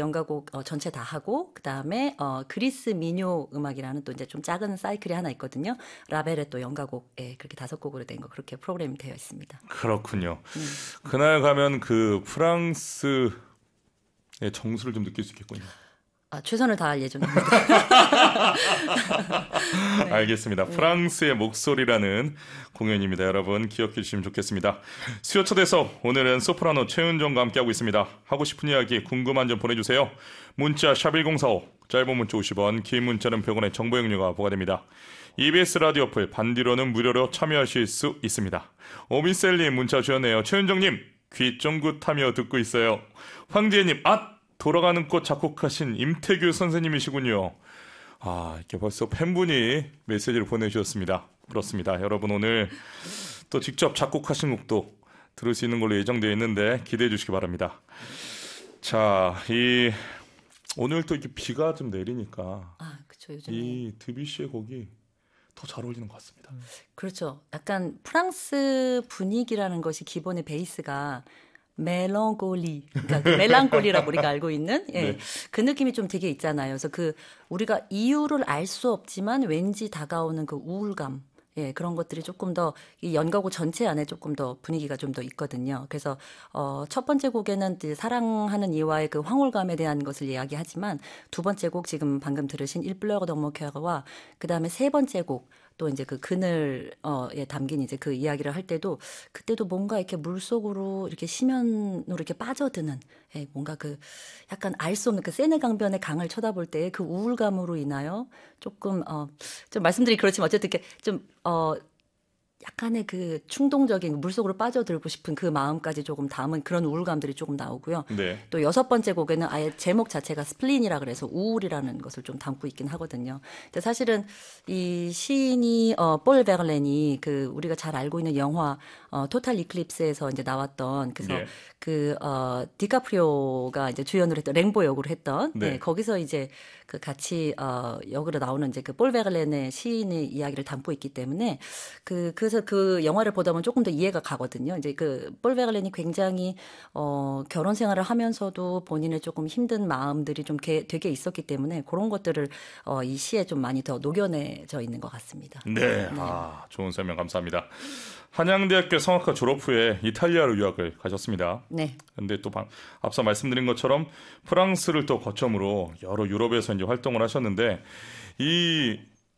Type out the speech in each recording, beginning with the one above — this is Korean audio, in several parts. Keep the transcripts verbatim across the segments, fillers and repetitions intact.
연가곡 어, 전체 다 하고 그다음에 어, 그리스 민요 음악이라는 또 이제 좀 작은 사이클이 하나 있거든요. 라벨의 또 연가곡 예, 그렇게 다섯 곡으로 된 거 그렇게 프로그램이 되어 있습니다. 그렇군요. 네. 그날 가면 그 프랑스의 정수를 좀 느낄 수 있겠군요. 아, 최선을 다할 예정입니다. 네. 알겠습니다. 프랑스의 목소리라는 공연입니다. 여러분 기억해 주시면 좋겠습니다. 수요 초대석 오늘은 소프라노 최은정과 함께하고 있습니다. 하고 싶은 이야기 궁금한 점 보내주세요. 문자 샵 일공사오 짧은 문자 오십 원 긴 문자는 백 원의 정보 이용료가 부과됩니다. 이비에스 라디오 어플 반디로는 무료로 참여하실 수 있습니다. 오미셀님 문자 주셨네요. 최은정님 귀 쫑긋하며 듣고 있어요. 황지혜님 앗 돌아가는 꽃 작곡하신 임태규 선생님이시군요. 아, 이렇게 벌써 팬분이 메시지를 보내주셨습니다. 그렇습니다. 여러분 오늘 또 직접 작곡하신 곡도 들을 수 있는 걸로 예정되어 있는데 기대해 주시기 바랍니다. 자, 이 오늘 또 이렇게 비가 좀 내리니까 아, 그렇죠. 요즘에 이 드뷔시의 곡이 더 잘 어울리는 것 같습니다. 그렇죠. 약간 프랑스 분위기라는 것이 기본의 베이스가 멜랑콜리, 그러니까 그 멜랑콜리라고 우리가 알고 있는 예, 네. 그 느낌이 좀 되게 있잖아요. 그래서 그 우리가 이유를 알 수 없지만 왠지 다가오는 그 우울감, 예, 그런 것들이 조금 더 이 연가곡 전체 안에 조금 더 분위기가 좀 더 있거든요. 그래서 어, 첫 번째 곡에는 사랑하는 이와의 그 황홀감에 대한 것을 이야기하지만 두 번째 곡 지금 방금 들으신 일 플레어가 덕모케어와 그 다음에 세 번째 곡. 또 이제 그 그늘에 담긴 이제 그 이야기를 할 때도 그때도 뭔가 이렇게 물 속으로 이렇게 심연으로 이렇게 빠져드는 예, 뭔가 그 약간 알 수 없는 그 세네강변의 강을 쳐다볼 때 그 우울감으로 인하여 조금 어 좀 말씀드리기 그렇지만 어쨌든 이렇게 좀 어 약간의 그 충동적인 물속으로 빠져들고 싶은 그 마음까지 조금 담은 그런 우울감들이 조금 나오고요. 네. 또 여섯 번째 곡에는 아예 제목 자체가 스플린이라 그래서 우울이라는 것을 좀 담고 있긴 하거든요. 근데 사실은 이 시인이 어, 폴 베글렌이 그 우리가 잘 알고 있는 영화 어, 토탈 이클립스에서 이제 나왔던 그래서 네. 그 어, 디카프리오가 이제 주연으로 했던 랭보 역으로 했던 네. 네, 거기서 이제 그 같이 어, 역으로 나오는 이제 그 폴 베글렌의 시인의 이야기를 담고 있기 때문에 그 그래서 그 영화를 보다 보면 조금 더 이해가 가거든요. 이제 그 폴 베글렌이 굉장히 어, 결혼 생활을 하면서도 본인의 조금 힘든 마음들이 좀 게, 되게 있었기 때문에 그런 것들을 어, 이 시에 좀 많이 더 녹여내져 있는 것 같습니다. 네, 네. 아, 좋은 설명 감사합니다. 한양대학교 성악과 졸업 후에 이탈리아로 유학을 가셨습니다. 네. 근데 또 방, 앞서 말씀드린 것처럼 프랑스를 또 거점으로 여러 유럽에서 이제 활동을 하셨는데 이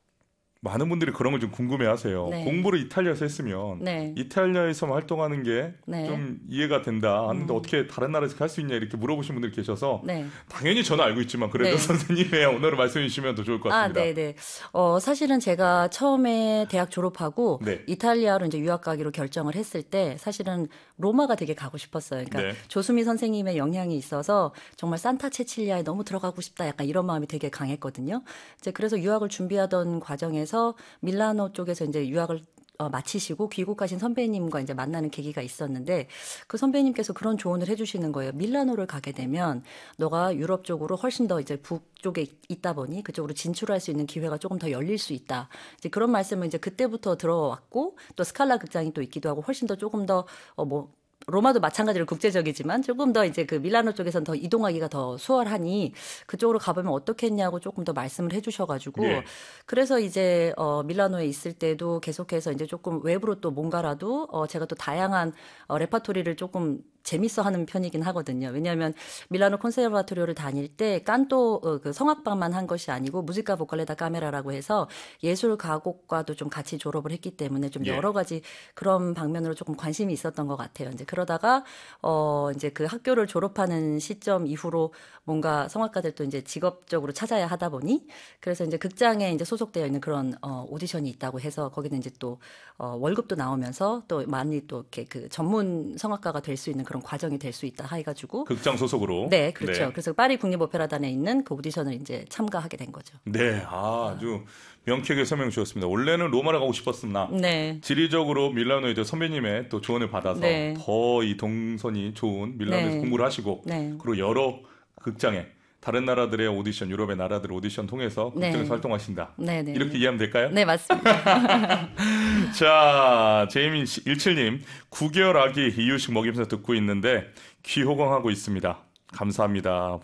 많은 분들이 그런 걸 좀 궁금해하세요. 네. 공부를 이탈리아에서 했으면 네. 이탈리아에서 활동하는 게 좀 네. 이해가 된다. 하는데 음. 어떻게 다른 나라에서 할 수 있냐 이렇게 물어보신 분들이 계셔서 네. 당연히 저는 알고 있지만 그래도 네. 선생님의 오늘을 말씀해 주시면 더 좋을 것 같습니다. 아, 네네. 어, 사실은 제가 처음에 대학 졸업하고 네. 이탈리아로 이제 유학 가기로 결정을 했을 때 사실은 로마가 되게 가고 싶었어요. 그러니까 네. 조수미 선생님의 영향이 있어서 정말 산타 체칠리아에 너무 들어가고 싶다. 약간 이런 마음이 되게 강했거든요. 이제 그래서 유학을 준비하던 과정에서 밀라노 쪽에서 이제 유학을 어, 마치시고 귀국하신 선배님과 이제 만나는 계기가 있었는데 그 선배님께서 그런 조언을 해주시는 거예요. 밀라노를 가게 되면 너가 유럽 쪽으로 훨씬 더 이제 북쪽에 있다 보니 그쪽으로 진출할 수 있는 기회가 조금 더 열릴 수 있다. 이제 그런 말씀을 이제 그때부터 들어왔고 또 스칼라 극장이 또 있기도 하고 훨씬 더 조금 더 어, 뭐 로마도 마찬가지로 국제적이지만 조금 더 이제 그 밀라노 쪽에서는 더 이동하기가 더 수월하니 그쪽으로 가보면 어떻겠냐고 조금 더 말씀을 해주셔가지고 네. 그래서 이제 어 밀라노에 있을 때도 계속해서 이제 조금 외부로 또 뭔가라도 어 제가 또 다양한 어 레파토리를 조금 재밌어 하는 편이긴 하거든요. 왜냐하면 밀라노 콘세르바토리오를 다닐 때 깐또 어, 그 성악반만 한 것이 아니고 무지카 보컬레다 카메라라고 해서 예술 가곡과도 좀 같이 졸업을 했기 때문에 좀 여러 가지 그런 방면으로 조금 관심이 있었던 것 같아요. 이제 그러다가 어 이제 그 학교를 졸업하는 시점 이후로 뭔가 성악가들도 이제 직업적으로 찾아야 하다 보니 그래서 이제 극장에 이제 소속되어 있는 그런 어 오디션이 있다고 해서 거기는 이제 또 어 월급도 나오면서 또 많이 또 이렇게 그 전문 성악가가 될 수 있는 그런 과정이 될 수 있다 해가지고 극장 소속으로 네 그렇죠. 네. 그래서 파리 국립오페라단에 있는 그 오디션을 이제 참가하게 된 거죠. 네, 아, 아주 명쾌하게 설명 주셨습니다. 원래는 로마를 가고 싶었으나 네. 지리적으로 밀라노에 선배님의 또 조언을 받아서 네. 더 이 동선이 좋은 밀라노에서 네. 공부를 하시고 네. 그리고 여러 극장에 다른 나라들의 오디션, 유럽의 나라들 오디션 통해서 극장에서 네. 활동하신다. 네, 네, 이렇게 네. 이해하면 될까요? 네, 맞습니다. 자, 제이민 일칠님, 구 개월 아기 이유식 먹이면서 듣고 있는데 귀호강하고 있습니다. 감사합니다.